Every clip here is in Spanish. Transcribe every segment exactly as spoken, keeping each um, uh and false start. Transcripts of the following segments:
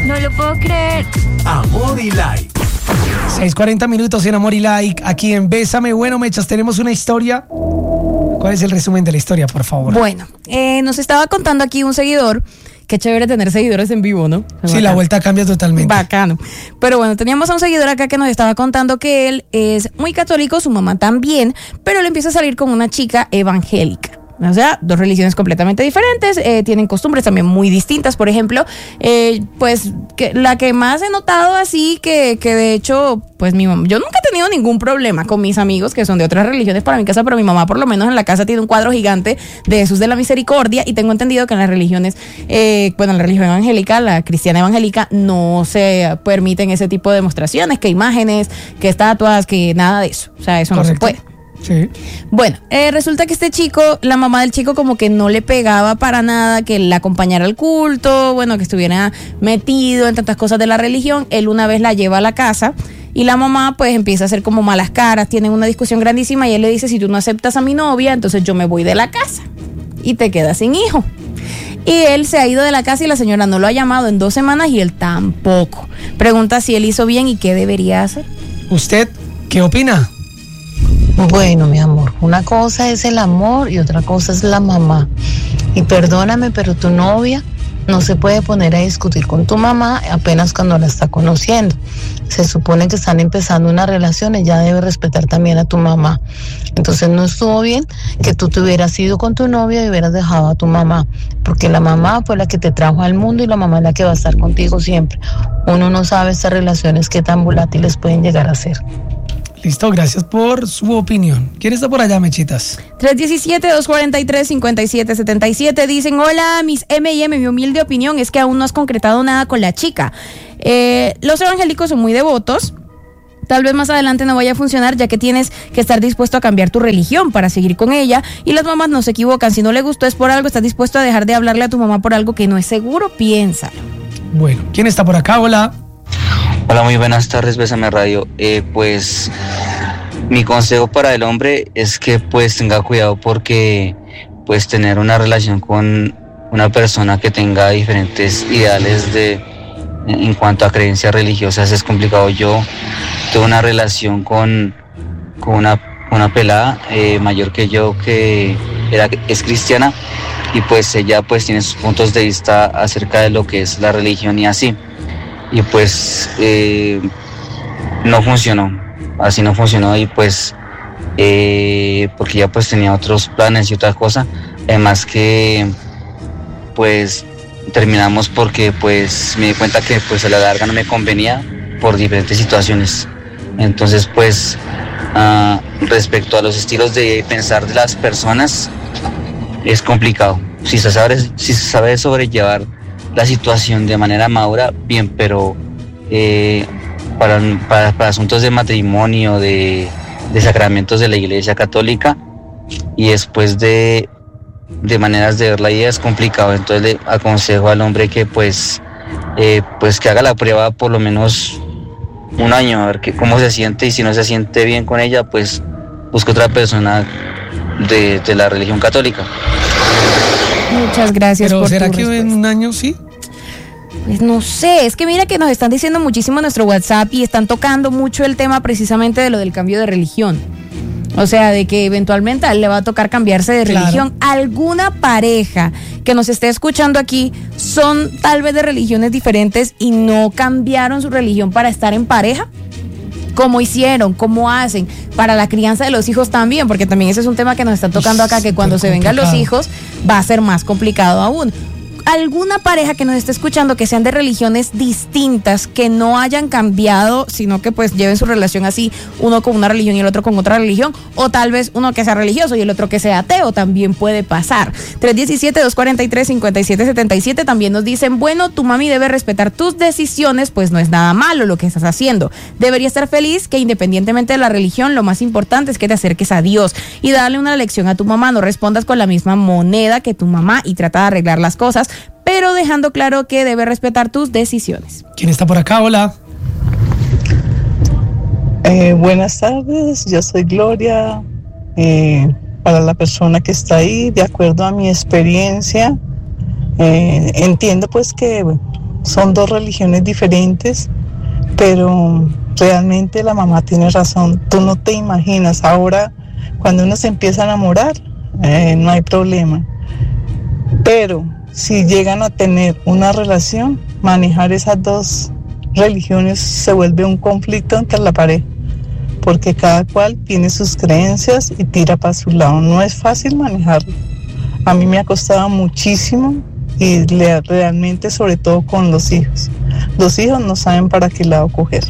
No lo puedo creer. Amor y Like. seis cuarenta minutos en Amor y Like, aquí en Bésame. Bueno, Mechas, tenemos una historia. ¿Cuál es el resumen de la historia, por favor? Bueno, eh, nos estaba contando aquí un seguidor. Qué chévere tener seguidores en vivo, ¿no? Sí, bacano. La vuelta cambia totalmente. Bacano. Pero bueno, teníamos a un seguidor acá que nos estaba contando que él es muy católico, su mamá también, pero le empieza a salir con una chica evangélica. O sea, dos religiones completamente diferentes, eh, tienen costumbres también muy distintas. Por ejemplo, eh, pues que la que más he notado así, que, que de hecho, pues mi mamá, yo nunca he tenido ningún problema con mis amigos que son de otras religiones para mi casa, pero mi mamá por lo menos en la casa tiene un cuadro gigante de Jesús de la Misericordia, y tengo entendido que en las religiones, eh, bueno, en la religión evangélica, la cristiana evangélica, no se permiten ese tipo de demostraciones, que imágenes, que estatuas, que nada de eso. O sea, eso Correcto. No se puede. Sí. Bueno, eh, resulta que este chico, la mamá del chico como que no le pegaba para nada que la acompañara al culto, bueno, que estuviera metido en tantas cosas de la religión. Él una vez la lleva a la casa y la mamá pues empieza a hacer como malas caras, tienen una discusión grandísima y él le dice: si tú no aceptas a mi novia, entonces yo me voy de la casa y te quedas sin hijo. Y él se ha ido de la casa y la señora no lo ha llamado en dos semanas y él tampoco. Pregunta si él hizo bien y qué debería hacer. ¿Usted qué opina? Bueno, mi amor, una cosa es el amor y otra cosa es la mamá. Y perdóname, pero tu novia no se puede poner a discutir con tu mamá apenas cuando la está conociendo. Se supone que están empezando una relación, ella debe respetar también a tu mamá. Entonces no estuvo bien que tú te hubieras ido con tu novia y hubieras dejado a tu mamá, porque la mamá fue la que te trajo al mundo y la mamá es la que va a estar contigo siempre. Uno no sabe estas relaciones qué tan volátiles pueden llegar a ser. Listo, gracias por su opinión. ¿Quién está por allá, Mechitas? tres uno siete, dos cuatro tres, cinco siete siete siete. Dicen: hola, mis eme y eme, mi humilde opinión es que aún no has concretado nada con la chica. Eh, los evangélicos son muy devotos. Tal vez más adelante no vaya a funcionar, ya que tienes que estar dispuesto a cambiar tu religión para seguir con ella. Y las mamás no se equivocan. Si no le gustó es por algo. Estás dispuesto a dejar de hablarle a tu mamá por algo que no es seguro. Piénsalo. Bueno, ¿quién está por acá? Hola. Hola, muy buenas tardes, Bésame Radio. Eh, pues mi consejo para el hombre es que pues tenga cuidado, porque pues tener una relación con una persona que tenga diferentes ideales de en cuanto a creencias religiosas es complicado. Yo tuve una relación con, con una, una pelada eh, mayor que yo, que era, es cristiana, y pues ella pues tiene sus puntos de vista acerca de lo que es la religión y así. Y pues eh, no funcionó, así no funcionó, y pues eh, porque ya pues tenía otros planes y otras cosas, además que pues terminamos porque pues me di cuenta que pues a la larga no me convenía por diferentes situaciones. Entonces pues uh, respecto a los estilos de pensar de las personas es complicado. Si se sabe, si se sabe sobrellevar la situación de manera madura, bien, pero eh, para, para, para asuntos de matrimonio, de, de sacramentos de la Iglesia Católica, y después de, de maneras de ver la vida es complicado. Entonces le aconsejo al hombre que pues, eh, pues que haga la prueba por lo menos un año, a ver que, cómo se siente, y si no se siente bien con ella, pues busque otra persona de, de la religión católica. Muchas gracias. Pero por ¿será tu que respuesta. en un año sí? Pues no sé, es que mira que nos están diciendo muchísimo en nuestro WhatsApp y están tocando mucho el tema precisamente de lo del cambio de religión. O sea, de que eventualmente a él le va a tocar cambiarse de Claro. religión. ¿Alguna pareja que nos esté escuchando aquí son tal vez de religiones diferentes y no cambiaron su religión para estar en pareja? ¿Cómo hicieron? ¿Cómo hacen? Para la crianza de los hijos también, porque también ese es un tema que nos están tocando acá, que cuando se vengan los hijos va a ser más complicado aún. Alguna pareja que nos esté escuchando que sean de religiones distintas, que no hayan cambiado, sino que pues lleven su relación así, uno con una religión y el otro con otra religión, o tal vez uno que sea religioso y el otro que sea ateo, también puede pasar. tres uno siete, dos cuatro tres, cinco siete siete siete. También nos dicen: bueno, tu mami debe respetar tus decisiones, pues no es nada malo lo que estás haciendo. Debería estar feliz que independientemente de la religión, lo más importante es que te acerques a Dios y darle una lección a tu mamá. No respondas con la misma moneda que tu mamá y trata de arreglar las cosas, pero dejando claro que debe respetar tus decisiones. ¿Quién está por acá? Hola. Eh, buenas tardes, yo soy Gloria. Eh, para la persona que está ahí, de acuerdo a mi experiencia, eh, entiendo pues que son dos religiones diferentes, pero realmente la mamá tiene razón. Tú no te imaginas, ahora cuando uno se empieza a enamorar, eh, no hay problema. Pero si llegan a tener una relación, manejar esas dos religiones se vuelve un conflicto entre la pareja, porque cada cual tiene sus creencias y tira para su lado. No es fácil manejarlo. A mí me ha costado muchísimo y le, realmente, sobre todo con los hijos. Los hijos no saben para qué lado coger.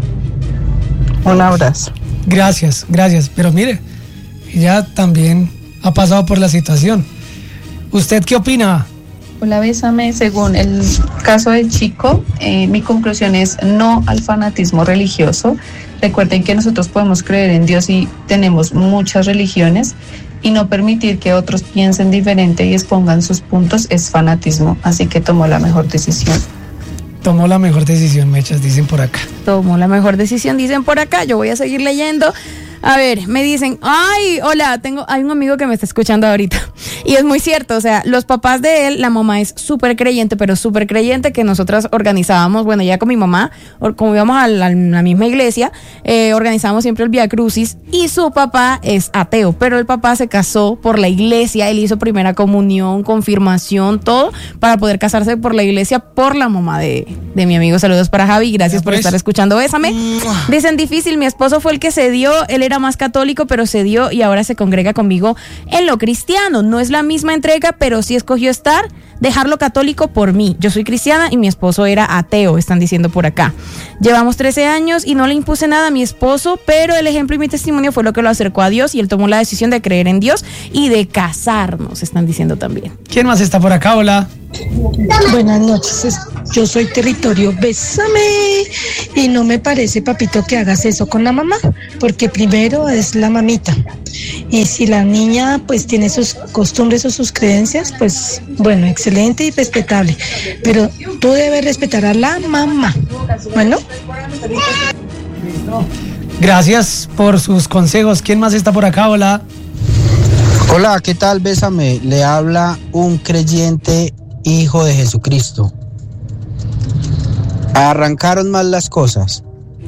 Un abrazo. Gracias, gracias. Pero mire, ella también ha pasado por la situación. ¿Usted qué opina? Hola, Bésame. Según el caso del chico, eh, mi conclusión es no al fanatismo religioso. Recuerden que nosotros podemos creer en Dios y tenemos muchas religiones, y no permitir que otros piensen diferente y expongan sus puntos es fanatismo. Así que tomó la mejor decisión. Tomó la mejor decisión, Mechas, dicen por acá. Tomó la mejor decisión, dicen por acá. Yo voy a seguir leyendo. A ver, me dicen, ay, hola, tengo, hay un amigo que me está escuchando ahorita. Y es muy cierto, o sea, los papás de él, la mamá es súper creyente, pero súper creyente, que nosotras organizábamos, bueno, ya con mi mamá, como íbamos a la, a la misma iglesia, eh, organizábamos siempre el Vía Crucis, y su papá es ateo, pero el papá se casó por la iglesia, él hizo primera comunión, confirmación, todo, para poder casarse por la iglesia, por la mamá de, de mi amigo. Saludos para Javi, gracias por estar escuchando Bésame. Dicen, difícil, mi esposo fue el que se dio, él era más católico, pero se dio y ahora se congrega conmigo en lo cristiano. No es la misma entrega, pero sí escogió estar, dejarlo católico por mí. Yo soy cristiana y mi esposo era ateo, están diciendo por acá. Llevamos trece años y no le impuse nada a mi esposo, pero el ejemplo y mi testimonio fue lo que lo acercó a Dios y él tomó la decisión de creer en Dios y de casarnos, están diciendo también. ¿Quién más está por acá? Hola. Buenas noches, yo soy Territorio Bésame y no me parece, papito, que hagas eso con la mamá, porque primero es la mamita y si la niña pues tiene sus costumbres o sus creencias, pues bueno, excelente y respetable, pero tú debes respetar a la mamá. Bueno, gracias por sus consejos. ¿Quién más está por acá? Hola. Hola, ¿qué tal? Bésame, le habla un creyente hijo de Jesucristo. Arrancaron mal las cosas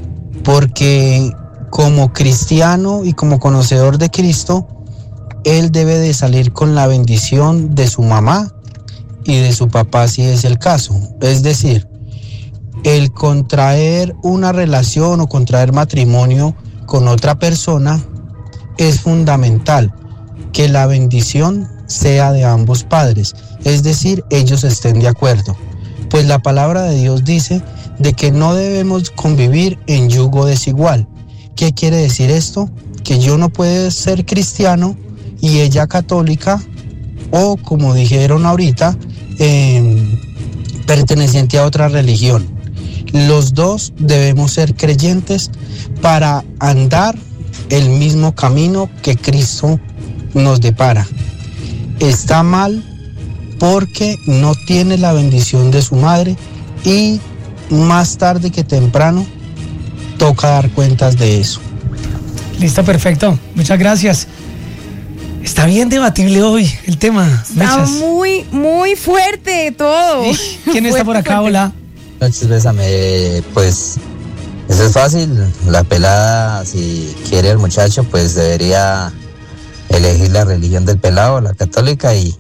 porque como cristiano y como conocedor de Cristo, él debe de salir con la bendición de su mamá y de su papá si es el caso. Es decir, el contraer una relación o contraer matrimonio con otra persona es fundamental que la bendición sea de ambos padres, es decir, ellos estén de acuerdo, pues la palabra de Dios dice de que no debemos convivir en yugo desigual. ¿Qué quiere decir esto? Que yo no puedo ser cristiano y ella católica, o como dijeron ahorita, eh, perteneciente a otra religión. Los dos debemos ser creyentes para andar el mismo camino que Cristo nos depara. Está mal porque no tiene la bendición de su madre y más tarde que temprano toca dar cuentas de eso. Listo, perfecto. Muchas gracias. Está bien debatible hoy el tema. Está Mechas. muy, muy fuerte todo. Sí. ¿Quién está por acá? Fuerte. Hola. Buenas noches, Bésame. Pues eso es fácil. La pelada, si quiere el muchacho, pues debería elegir la religión del pelado, la católica, y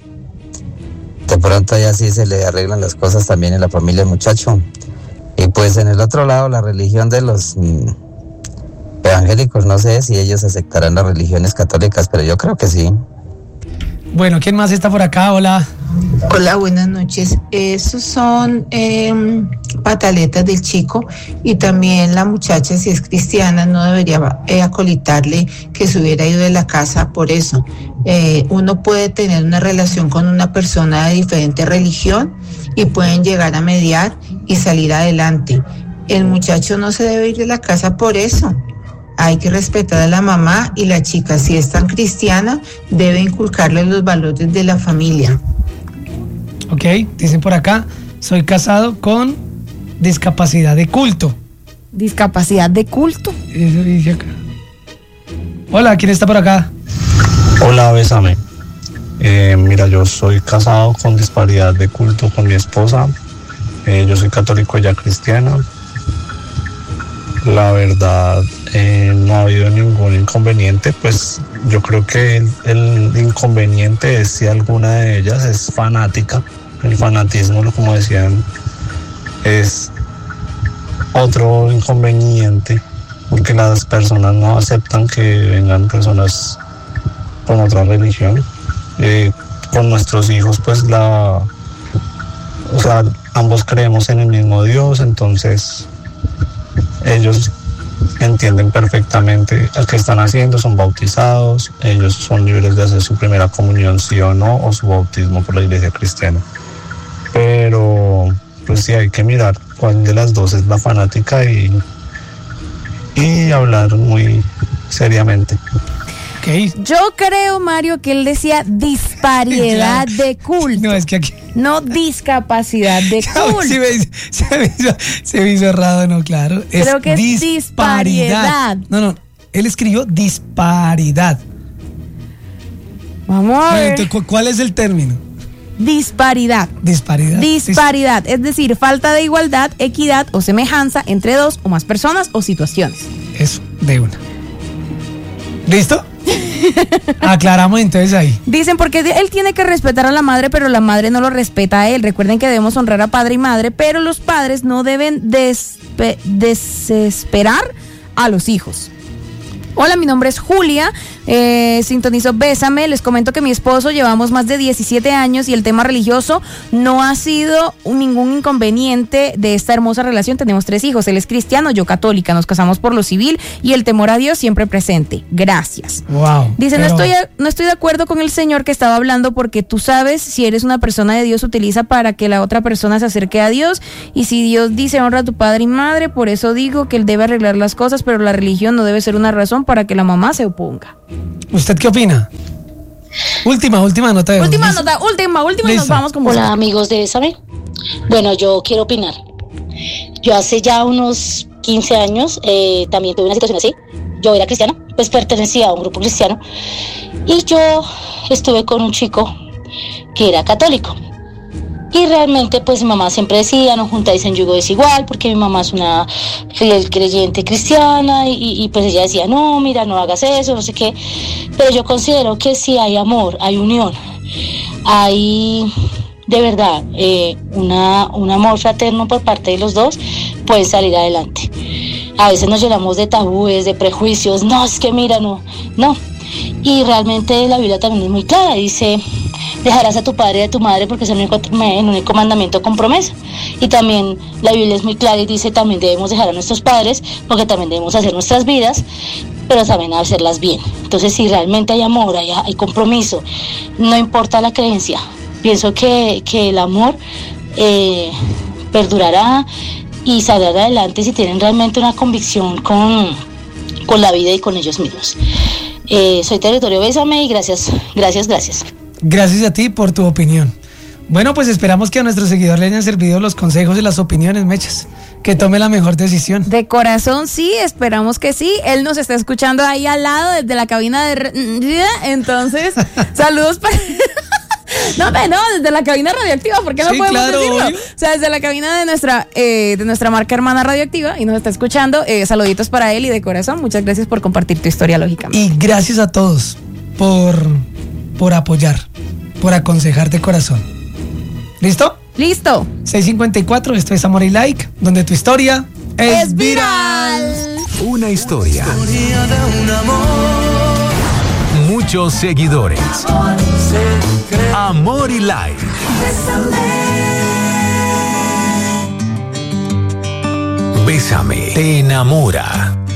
de pronto ya sí se le arreglan las cosas también en la familia del muchacho. Y pues en el otro lado, la religión de los mm, evangélicos, no sé si ellos aceptarán las religiones católicas, pero yo creo que sí. Bueno, ¿quién más está por acá? Hola. Hola, buenas noches. Esos son eh, pataletas del chico, y también la muchacha, si es cristiana, no debería eh, acolitarle que se hubiera ido de la casa por eso. Eh, uno puede tener una relación con una persona de diferente religión y pueden llegar a mediar y salir adelante. El muchacho no se debe ir de la casa por eso. Hay que respetar a la mamá, y la chica, si es tan cristiana, debe inculcarle los valores de la familia. Ok, dicen por acá, soy casado con discapacidad de culto. ¿Discapacidad de culto? Eso dice acá. Hola, ¿quién está por acá? Hola, Bésame. Eh, mira, yo soy casado con disparidad de culto con mi esposa. Eh, yo soy católico, ella cristiana. La verdad, eh, no ha habido ningún inconveniente. Pues yo creo que el, el inconveniente es si alguna de ellas es fanática. El fanatismo, como decían, es otro inconveniente, porque las personas no aceptan que vengan personas con otra religión. Eh, con nuestros hijos, pues la, o sea, ambos creemos en el mismo Dios, entonces ellos entienden perfectamente a qué están haciendo, son bautizados, ellos son libres de hacer su primera comunión sí o no, o su bautismo por la iglesia cristiana. Pero pues sí hay que mirar cuál de las dos es la fanática y, y hablar muy seriamente. Okay. Yo creo, Mario, que él decía disparidad claro. de culto. No, es que aquí... No discapacidad de culto. Se me, hizo, se, me hizo, se me hizo errado, no, claro. Es creo que es disparidad. disparidad. No, no, él escribió disparidad. Vamos a ver. Entonces, ¿cuál es el término? Disparidad. Disparidad. Disparidad, es decir, falta de igualdad, equidad o semejanza entre dos o más personas o situaciones. Eso, de una. ¿Listo? Aclaramos entonces ahí. Dicen porque él tiene que respetar a la madre, pero la madre no lo respeta a él. Recuerden que debemos honrar a padre y madre, pero los padres no deben despe- desesperar a los hijos. Hola, mi nombre es Julia, eh, sintonizo Bésame, les comento que mi esposo llevamos más de diecisiete años y el tema religioso no ha sido un, ningún inconveniente de esta hermosa relación. Tenemos tres hijos, él es cristiano, yo católica, nos casamos por lo civil y el temor a Dios siempre presente. Gracias. Wow. Dice, pero... no, estoy, no estoy de acuerdo con el señor que estaba hablando porque tú sabes, si eres una persona de Dios, utiliza para que la otra persona se acerque a Dios, y si Dios dice honra a tu padre y madre, por eso digo que él debe arreglar las cosas, pero la religión no debe ser una razón para que la mamá se oponga. ¿Usted qué opina? Última, última nota de Última ¿Listo? nota, última, última, ¿Listo? Nos vamos con Hola, amigos de Bésame. Bueno, yo quiero opinar. Yo hace ya unos quince años eh, también tuve una situación así. Yo era cristiana, pues pertenecía a un grupo cristiano y yo estuve con un chico que era católico. Y realmente pues mi mamá siempre decía, no juntáis en yugo desigual, porque mi mamá es una fiel creyente cristiana y, y pues ella decía, no, mira, no hagas eso, no sé qué. Pero yo considero que si hay amor, hay unión, hay de verdad eh, una, un amor fraterno por parte de los dos, pueden salir adelante. A veces nos llenamos de tabúes, de prejuicios, no, es que mira, no, no. Y realmente la Biblia también es muy clara, dice, dejarás a tu padre y a tu madre porque es el único, el único mandamiento con promesa. Y también la Biblia es muy clara y dice, también debemos dejar a nuestros padres porque también debemos hacer nuestras vidas, pero también hacerlas bien. Entonces, si realmente hay amor, hay, hay compromiso, no importa la creencia, pienso que, que el amor eh, perdurará y saldrá adelante si tienen realmente una convicción con, con la vida y con ellos mismos. Eh, soy Territorio Bésame y gracias, gracias, gracias. Gracias a ti por tu opinión. Bueno, pues esperamos que a nuestros seguidores le hayan servido los consejos y las opiniones, Mechas. Que tome la mejor decisión. De corazón, sí, esperamos que sí. Él nos está escuchando ahí al lado desde la cabina de... Entonces, saludos para... No, no, desde la cabina radioactiva, ¿por qué no sí, podemos claro, decirlo? Obvio. O sea, desde la cabina de nuestra eh, de nuestra marca hermana radioactiva y nos está escuchando. Eh, saluditos para él y de corazón. Muchas gracias por compartir tu historia, lógicamente. Y gracias a todos por, por apoyar, por aconsejar de corazón. ¿Listo? Listo. seis cincuenta y cuatro, esto es Amor y Like, donde tu historia es, es viral. Una historia. historia de un amor. Muchos seguidores. Amor, Amor y Like. Bésame. Bésame. Te enamora.